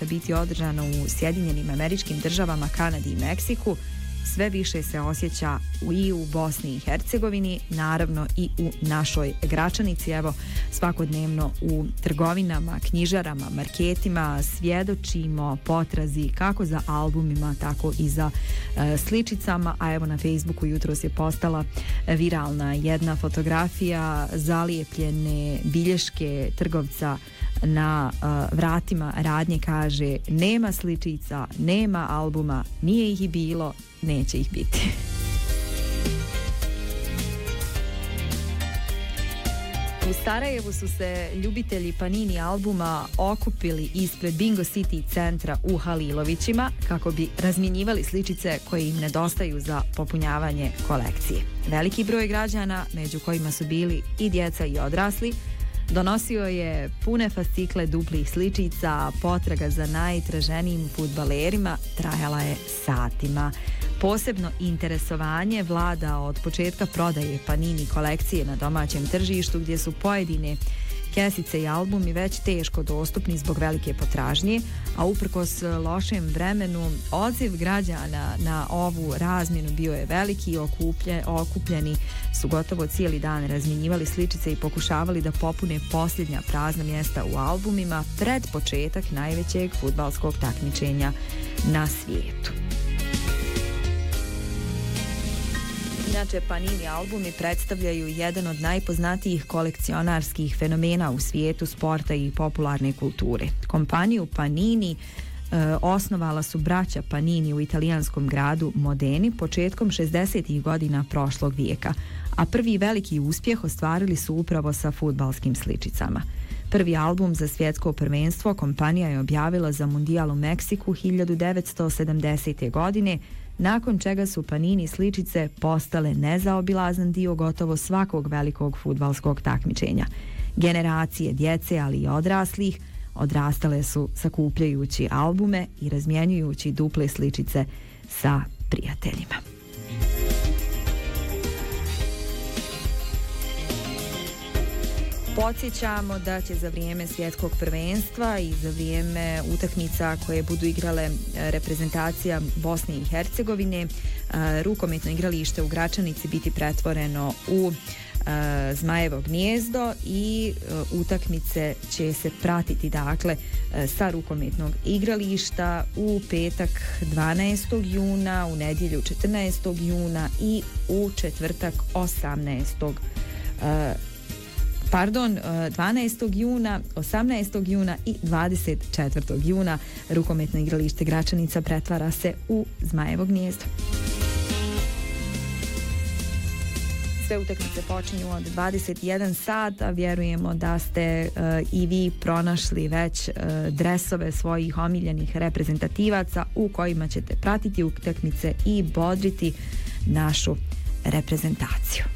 prvenstva biti održano u Sjedinjenim Američkim Državama, Kanadi i Meksiku, sve više se osjeća i u Bosni i Hercegovini, naravno i u našoj Gračanici. Evo, svakodnevno u trgovinama, knjižarama, marketima svjedočimo potrazi kako za albumima, tako i za sličicama, a evo na Facebooku jutros je postala viralna jedna fotografija zalijepljene bilješke trgovca na vratima radnje, kaže: nema sličica, nema albuma, nije ih i bilo, neće ih biti. U Sarajevu su se ljubitelji Panini albuma okupili ispred Bingo City centra u Halilovićima kako bi razmjenjivali sličice koje im nedostaju za popunjavanje kolekcije. Veliki broj građana, među kojima su bili i djeca i odrasli, donosio je pune fascikle duplih sličica. Potraga za najtraženijim fudbalerima trajala je satima. Posebno interesovanje vlada od početka prodaje Panini kolekcije na domaćem tržištu, gdje su pojedine kesice i albumi već teško dostupni zbog velike potražnje, a uprkos lošem vremenu odziv građana na ovu razmjenu bio je veliki. Okupljeni su gotovo cijeli dan razmjenjivali sličice i pokušavali da popune posljednja prazna mjesta u albumima pred početak najvećeg fudbalskog takmičenja na svijetu. Inače, Panini albumi predstavljaju jedan od najpoznatijih kolekcionarskih fenomena u svijetu sporta i popularne kulture. Kompaniju Panini osnovala su braća Panini u italijanskom gradu Modeni početkom 60. godina prošlog vijeka, a prvi veliki uspjeh ostvarili su upravo sa fudbalskim sličicama. Prvi album za svjetsko prvenstvo kompanija je objavila za Mundijal u Meksiku 1970. godine, nakon čega su Panini sličice postale nezaobilazan dio gotovo svakog velikog fudbalskog takmičenja. Generacije djece, ali i odraslih, odrastale su sakupljajući albume i razmjenjujući duple sličice sa prijateljima. Podsjećamo da će za vrijeme svjetskog prvenstva i za vrijeme utakmica koje budu igrale reprezentacija Bosne i Hercegovine, rukometno igralište u Gračanici biti pretvoreno u Zmajevo gnijezdo i utakmice će se pratiti dakle sa rukometnog igrališta u petak 12. juna, u nedjelju 14. juna i u četvrtak 12. juna, 18. juna i 24. juna rukometno igralište Gračanica pretvara se u Zmajevo gnijezdo. Sve utakmice počinju od 21 sat, a vjerujemo da ste i vi pronašli već dresove svojih omiljenih reprezentativaca u kojima ćete pratiti utakmice i bodriti našu reprezentaciju.